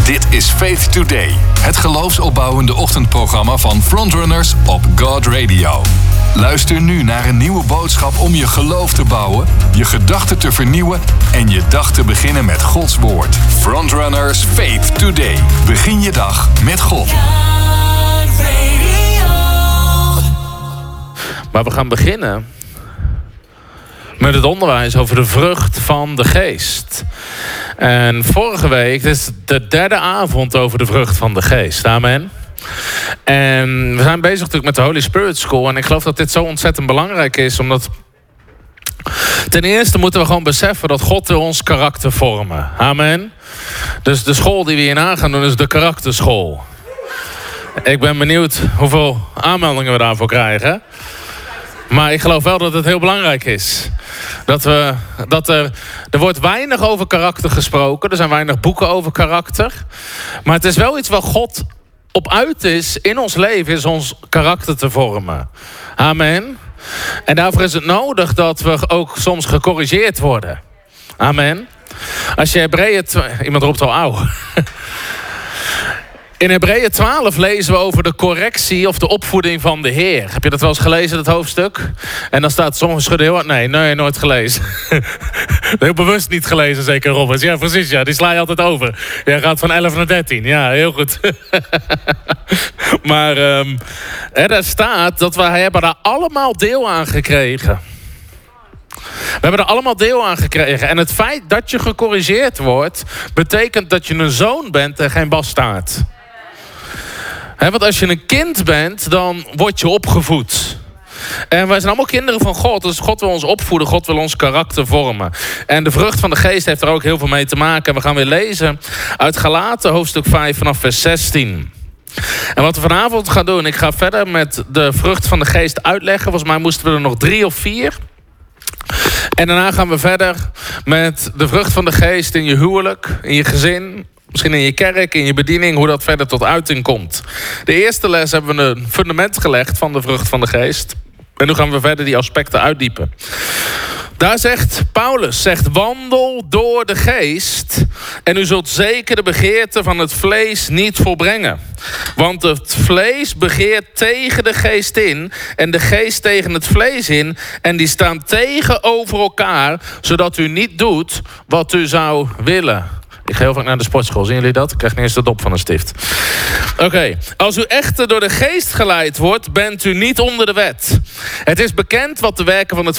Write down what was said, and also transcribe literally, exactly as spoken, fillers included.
Dit is Faith Today, het geloofsopbouwende ochtendprogramma van Frontrunners op God Radio. Luister nu naar een nieuwe boodschap om je geloof te bouwen, je gedachten te vernieuwen en je dag te beginnen met Gods woord. Frontrunners Faith Today. Begin je dag met God. Maar we gaan beginnen met het onderwijs over de vrucht van de geest. En vorige week, dit is de derde avond over de vrucht van de geest. Amen. En we zijn bezig natuurlijk met de Holy Spirit School. En ik geloof dat dit zo ontzettend belangrijk is. Omdat ten eerste moeten we gewoon beseffen dat God wil ons karakter vormen. Amen. Dus de school die we hierna gaan doen is de karakterschool. Ik ben benieuwd hoeveel aanmeldingen we daarvoor krijgen. Maar ik geloof wel dat het heel belangrijk is. Dat we, dat er, er wordt weinig over karakter gesproken. Er zijn weinig boeken over karakter. Maar het is wel iets waar God op uit is in ons leven, is ons karakter te vormen. Amen. En daarvoor is het nodig dat we ook soms gecorrigeerd worden. Amen. Als je Hebreeën... Iemand roept al auw. In Hebreeën twaalf lezen we over de correctie of de opvoeding van de Heer. Heb je dat wel eens gelezen, dat hoofdstuk? En dan staat sommigen schudden heel hard. Nee, nee, nooit gelezen. Heel bewust niet gelezen, zeker Robert. Ja, precies, ja. Die sla je altijd over. Jij gaat van elf naar dertien. Ja, heel goed. Maar um, er staat dat wij hebben daar allemaal deel aan gekregen. We hebben er allemaal deel aan gekregen. En het feit dat je gecorrigeerd wordt, betekent dat je een zoon bent en geen bastaard. He, want als je een kind bent, dan word je opgevoed. En wij zijn allemaal kinderen van God. Dus God wil ons opvoeden. God wil ons karakter vormen. En de vrucht van de geest heeft er ook heel veel mee te maken. En we gaan weer lezen uit Galaten hoofdstuk vijf vanaf vers zestien. En wat we vanavond gaan doen. Ik ga verder met de vrucht van de geest uitleggen. Volgens mij moesten we er nog drie of vier. En daarna gaan we verder met de vrucht van de geest in je huwelijk, in je gezin, misschien in je kerk, in je bediening, hoe dat verder tot uiting komt. De eerste les hebben we een fundament gelegd van de vrucht van de geest. En nu gaan we verder die aspecten uitdiepen. Daar zegt Paulus, zegt wandel door de geest en u zult zeker de begeerte van het vlees niet volbrengen. Want het vlees begeert tegen de geest in en de geest tegen het vlees in. En die staan tegenover elkaar, zodat u niet doet wat u zou willen. Ik ga heel vaak naar de sportschool, zien jullie dat? Ik krijg niet eens de dop van een stift. Oké, okay. Als u echter door de geest geleid wordt, bent u niet onder de wet. Het is bekend wat de werken van het